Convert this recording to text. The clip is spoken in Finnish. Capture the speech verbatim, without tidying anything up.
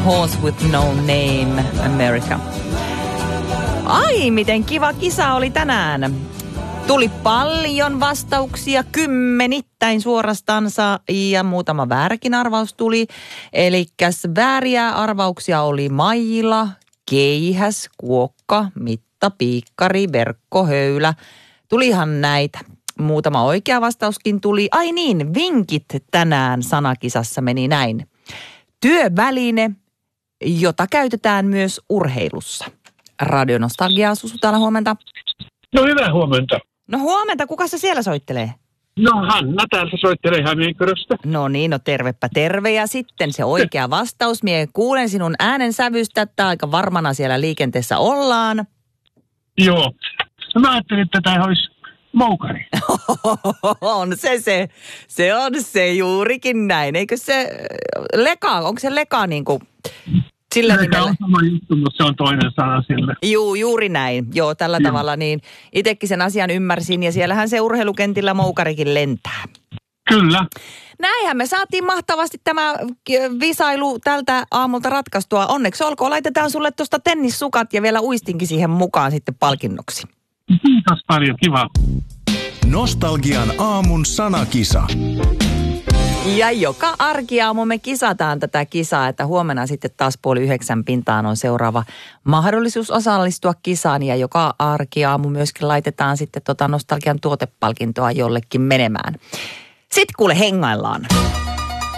Horse with no name, America. Ai, miten kiva kisa oli tänään. Tuli paljon vastauksia, kymmenittäin suorastansa ja muutama vääräkin arvaus tuli. Elikkäs vääriä arvauksia oli maila, keihäs, kuokka, mitta, piikkari, verkko, höylä. Tulihan näitä. Muutama oikea vastauskin tuli. Ai niin, vinkit tänään sanakisassa meni näin. Työväline, jota käytetään myös urheilussa. Radionostalgia, Susu täällä, huomenta. No hyvää huomenta. No huomenta, kuka se siellä soittelee? No Hanna täältä soittelee Hämeenkyröstä. No niin, no tervepä terve. Ja sitten se oikea vastaus. Mie kuulen sinun äänen sävystä, että aika varmana siellä liikenteessä ollaan. Joo. No mä ajattelin, että tämä olisi moukari. On se se. Se on se juurikin näin. Eikö se leka, onko se leka niin kuin sillä nimellä? Se on sama juttu, mutta se on toinen sana sille. Juu, juuri näin. Joo, tällä Joo. tavalla niin itsekin sen asian ymmärsin ja siellähän se urheilukentillä moukarikin lentää. Kyllä. Näinhän me saatiin mahtavasti tämä visailu tältä aamulta ratkaistua. Onneksi olkoon, laitetaan sulle tuosta tennissukat ja vielä uistinkin siihen mukaan sitten palkinnoksi. Kiitos paljon, kiva. Nostalgian aamun sanakisa. Ja joka arkiaamu me kisataan tätä kisaa, että huomenna sitten taas puoli yhdeksän pintaan on seuraava mahdollisuus osallistua kisaan. Ja joka arkiaamu myöskin laitetaan sitten tota nostalgian tuotepalkintoa jollekin menemään. Sitten kuule hengaillaan.